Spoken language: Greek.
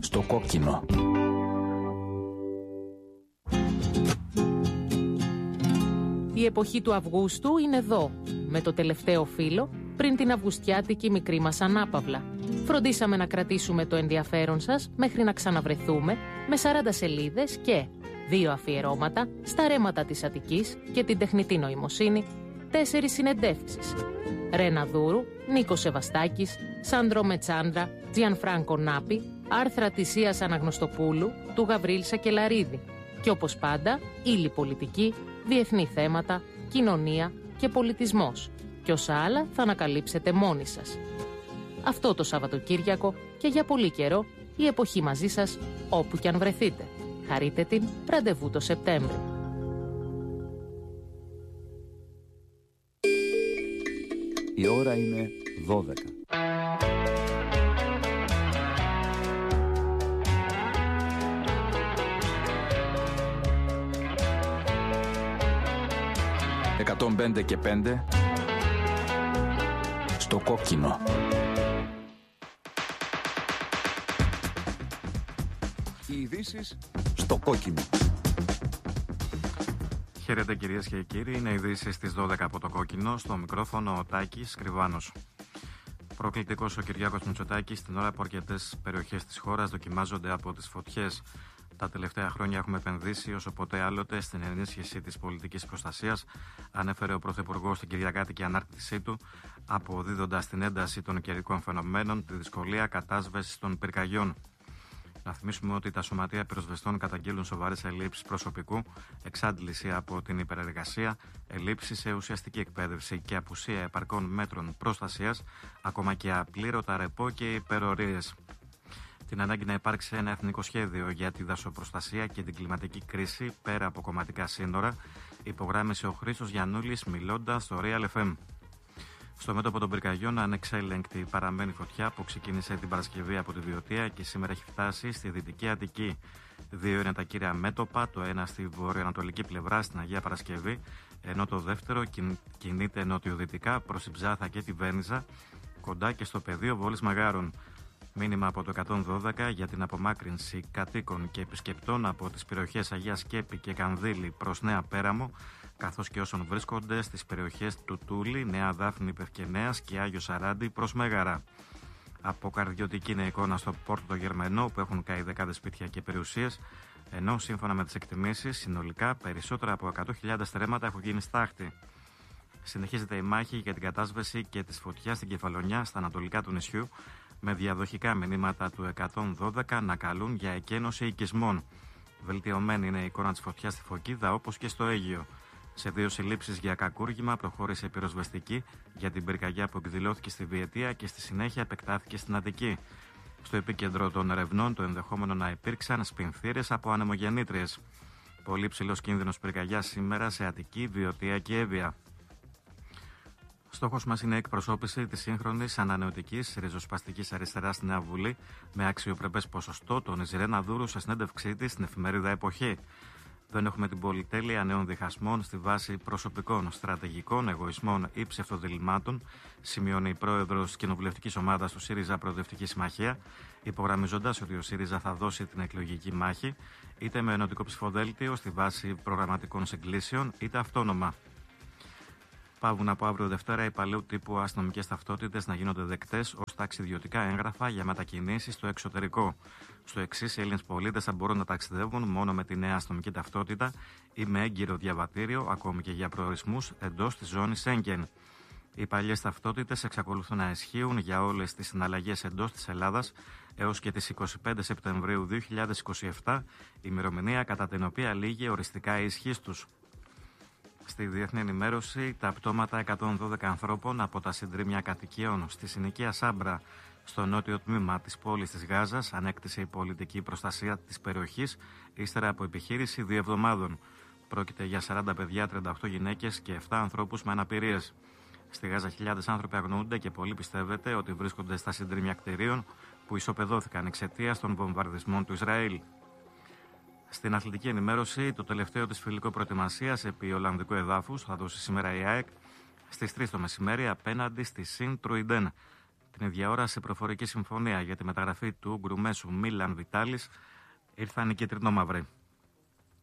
Στο κόκκινο. Η εποχή του Αυγούστου είναι εδώ, με το τελευταίο φύλλο πριν την αυγουστιάτικη μικρή μας ανάπαυλα. Φροντίσαμε να κρατήσουμε το ενδιαφέρον σας μέχρι να ξαναβρεθούμε με 40 σελίδες και 2 αφιερώματα στα ρέματα της Αττικής και την τεχνητή νοημοσύνη, 4 συνεντεύξεις. Ρένα Δούρου, Νίκος Σεβαστάκης, Σάντρο Μετσάντρα, Τζιανφράνκο Νάπη, άρθρα της Ίας Αναγνωστοπούλου, του Γαβρίλ Σακελαρίδη. Και όπως πάντα, ύλη πολιτική, διεθνή θέματα, κοινωνία και πολιτισμός. Και όσα άλλα θα ανακαλύψετε μόνοι σας. Αυτό το Σαββατοκύριακο και για πολύ καιρό η εποχή μαζί σας όπου κι αν βρεθείτε. Χαρείτε την, ραντεβού το Σεπτέμβρη. Η ώρα είναι 12. «105 και 5» στο κόκκινο. Οι ειδήσεις στο κόκκινο. Χαίρετε κυρίες και κύριοι, είναι ειδήσεις στις 12 από το κόκκινο, στο μικρόφωνο ο Τάκης Κρυβάνος. Προκλητικός ο Κυριάκος Μητσοτάκης στην ώρα που αρκετές περιοχές της χώρας δοκιμάζονται από τις φωτιές. Τα τελευταία χρόνια έχουμε επενδύσει όσο ποτέ άλλοτε στην ενίσχυση της πολιτικής προστασίας, ανέφερε ο Πρωθυπουργός στην Κυριακάτικη ανάρτησή του, αποδίδοντας την ένταση των καιρικών φαινομένων τη δυσκολία κατάσβεσης των πυρκαγιών. Να θυμίσουμε ότι τα σωματεία πυροσβεστών καταγγείλουν σοβαρές ελλείψεις προσωπικού, εξάντληση από την υπερεργασία, ελλείψεις σε ουσιαστική εκπαίδευση και απουσία επαρκών μέτρων προστασίας, ακόμα και απλήρωτα ρεπό και υπερορίες. Την ανάγκη να υπάρξει ένα εθνικό σχέδιο για τη δασοπροστασία και την κλιματική κρίση πέρα από κομματικά σύνορα, υπογράμμισε ο Χρήστος Γιαννούλης μιλώντας στο Real FM. Στο μέτωπο των πυρκαγιών, ανεξέλεγκτη παραμένει φωτιά που ξεκίνησε την Παρασκευή από τη Βιωτία και σήμερα έχει φτάσει στη Δυτική Αττική. 2 είναι τα κύρια μέτωπα, το ένα στη βορειοανατολική πλευρά στην Αγία Παρασκευή, ενώ το δεύτερο κινείται νοτιοδυτικά προς την Ψάθα και τη Βένιζα, κοντά και στο πεδίο Βόλης Μαγάρων. Μήνυμα από το 112 για την απομάκρυνση κατοίκων και επισκεπτών από τις περιοχές Αγία Σκέπη και Κανδύλη προς Νέα Πέραμο, καθώς και όσων βρίσκονται στις περιοχές του Τούλη, Νέα Δάφνη Πευκενέας και Άγιο Σαράντι προς Μέγαρα. Αποκαρδιωτική είναι η εικόνα στο Πόρτο το Γερμανό, που έχουν καεί δεκάδες σπίτια και περιουσίες, ενώ σύμφωνα με τις εκτιμήσεις, συνολικά περισσότερα από 100.000 στρέμματα έχουν γίνει στάχτη. Συνεχίζεται η μάχη για την κατάσβεση και της φωτιάς στην Κεφαλονιά, στα ανατολικά του νησιού, με διαδοχικά μηνύματα του 112 να καλούν για εκένωση οικισμών. Βελτιωμένη είναι η εικόνα της φωτιάς στη Φωκίδα, όπως και στο Αίγυο. Σε 2 συλλήψεις για κακούργημα προχώρησε η πυροσβεστική για την πυρκαγιά που εκδηλώθηκε στη Βιετία και στη συνέχεια επεκτάθηκε στην Αττική. Στο επίκεντρο των ερευνών το ενδεχόμενο να υπήρξαν σπινθήρες από ανεμογεννήτριες. Πολύ ψηλός κίνδυνος πυρκαγιάς σήμερα σε Αττική, Βιωτία και Εύβοια. Στόχος μας είναι η εκπροσώπηση της σύγχρονης ανανεωτικής ριζοσπαστικής αριστεράς στη Νέα Βουλή με αξιοπρεπές ποσοστό, τόνιζε η Ρένα Δούρου σε συνέντευξή της στην εφημερίδα Εποχή. Δεν έχουμε την πολυτέλεια νέων διχασμών στη βάση προσωπικών, στρατηγικών, εγωισμών ή ψευτοδιλημάτων, σημειώνει η πρόεδρος της κοινοβουλευτικής ομάδας του ΣΥΡΙΖΑ Προοδευτική Συμμαχία, υπογραμμιζοντας ότι ο ΣΥΡΙΖΑ θα δώσει την εκλογική μάχη είτε με ενωτικό ψηφοδέλτιο στη βάση προγραμματικών συγκλήσεων, είτε αυτόνομα. Πάβουν από αύριο Δευτέρα οι παλαιού τύπου αστυνομικές ταυτότητες να γίνονται δεκτές ως ταξιδιωτικά έγγραφα για μετακινήσεις στο εξωτερικό. Στο εξής, οι Έλληνες πολίτες θα μπορούν να ταξιδεύουν μόνο με τη νέα αστυνομική ταυτότητα ή με έγκυρο διαβατήριο, ακόμη και για προορισμούς εντός της ζώνης Σέγγεν. Οι παλιές ταυτότητες εξακολουθούν να ισχύουν για όλες τις συναλλαγές εντός της Ελλάδας έως και τις 25 Σεπτεμβρίου 2027, ημερομηνία κατά την οποία λήγει οριστικά η ισχύς τους. Στη διεθνή ενημέρωση, τα πτώματα 112 ανθρώπων από τα συντρίμμια κατοικιών στη συνοικία Σάμπρα, στο νότιο τμήμα της πόλης της Γάζας, ανέκτησε η πολιτική προστασία της περιοχής ύστερα από επιχείρηση 2 εβδομάδων. Πρόκειται για 40 παιδιά, 38 γυναίκες και 7 ανθρώπους με αναπηρίες. Στη Γάζα, χιλιάδες άνθρωποι αγνοούνται και πολλοί πιστεύετε ότι βρίσκονται στα συντρίμμια κτηρίων που ισοπεδώθηκαν εξαιτίας των βομβαρδισμών του Ισραήλ. Στην αθλητική ενημέρωση, το τελευταίο της φιλικό προετοιμασίας επί Ολλανδικού εδάφους θα δώσει σήμερα η ΑΕΚ στις 3 το μεσημέρι απέναντι στη Σιν Τρουιντέν. Την ίδια ώρα, σε προφορική συμφωνία για τη μεταγραφή του Γκρουμέσου Μίλαν Βιτάλης, ήρθαν οι κίτρινο-μαυροί.